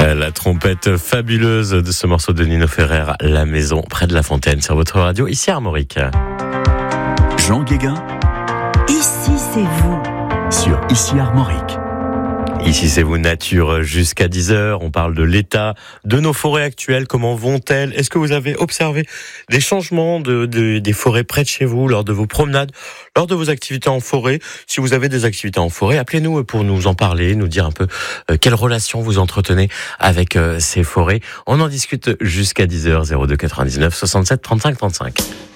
La trompette fabuleuse de ce morceau de Nino Ferrer, La Maison près de la Fontaine, sur votre radio, ici à Armorique. Jean Guéguin, Ici c'est vous. sur Ici Armorique. Ici c'est vous, nature, jusqu'à 10h. On parle de l'état de nos forêts actuelles. Comment vont-elles? Est-ce que vous avez observé des changements des forêts près de chez vous, lors de vos promenades, lors de vos activités en forêt? Si vous avez des activités en forêt, appelez-nous pour nous en parler, nous dire un peu quelle relation vous entretenez avec ces forêts. On en discute jusqu'à 10h, 02 99 67 35 35.